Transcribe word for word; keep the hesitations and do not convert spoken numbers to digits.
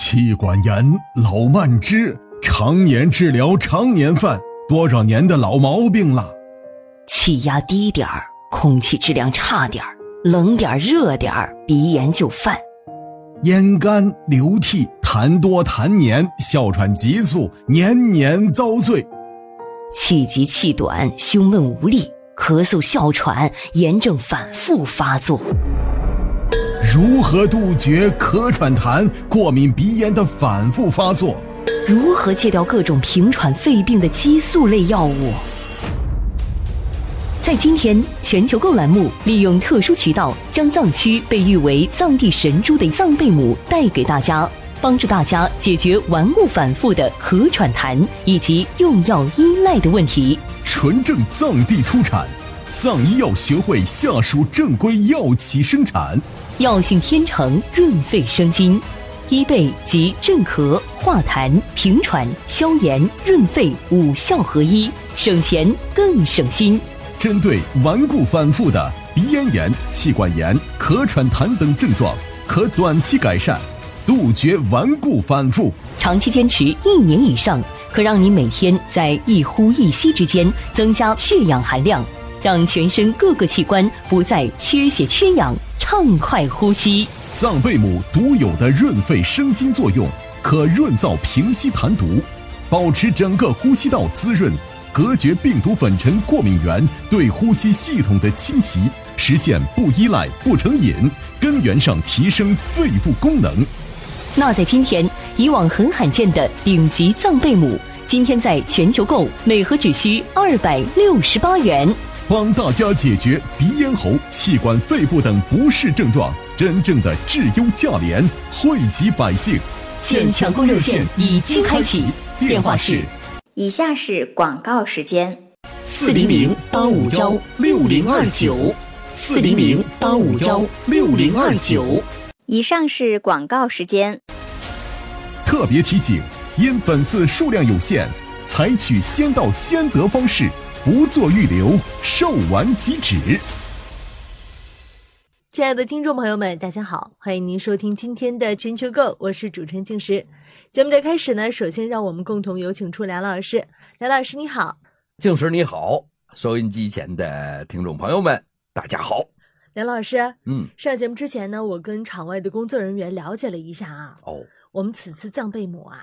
气管炎、老慢支，常年治疗常年犯，多少年的老毛病了。 气压低点儿，空气质量差点儿，冷点儿热点儿，鼻炎就犯。 咽干、流涕、痰多痰黏，哮喘急促，年年遭罪。 气急气短，胸闷无力，咳嗽哮喘，炎症反复发作。 如何杜绝咳喘痰、过敏鼻炎的反复发作？ 如何戒掉各种平喘肺病的激素类药物？在今天，全球购栏目利用特殊渠道，将藏区被誉为藏地神猪的藏贝母带给大家，帮助大家解决顽固反复的咳喘痰以及用药依赖的问题。 纯正藏地出产，藏医药学会下属正规药企生产。 药性天成，润肺生津，医贝及镇咳、化痰、平喘、消炎、润肺五效合一，省钱更省心。 针对顽固反复的鼻咽炎、气管炎、咳喘痰等症状，可短期改善，杜绝顽固反复。 长期坚持一年以上，可让你每天在一呼一吸之间增加血氧含量，让全身各个器官不再缺血缺氧，畅快呼吸。 藏贝母独有的润肺生津作用，可润燥平息痰毒，保持整个呼吸道滋润，隔绝病毒粉尘过敏源对呼吸系统的侵袭，实现不依赖不成瘾，根源上提升肺部功能。 那在今天，以往很罕见的顶级藏贝母，今天在全球购每盒只需二百六十八元， 帮大家解决鼻咽喉、气管、肺部等不适症状，真正的质优价廉，惠及百姓。 现抢购热线已经开启，电话是。 以下是广告时间： 四零零八五幺六零二九，四零零八五幺六零二九。 以上是广告时间。 特别提醒，因本次数量有限，采取先到先得方式，不做预留，售完即止。 亲爱的听众朋友们，大家好，欢迎您收听今天的全球购，我是主持人静时。节目的开始呢，首先让我们共同有请出梁老师。梁老师你好。 静时你好，收音机前的听众朋友们大家好。 梁老师， 嗯， 上节目之前呢，我跟场外的工作人员了解了一下啊， 哦， 我们此次藏贝母啊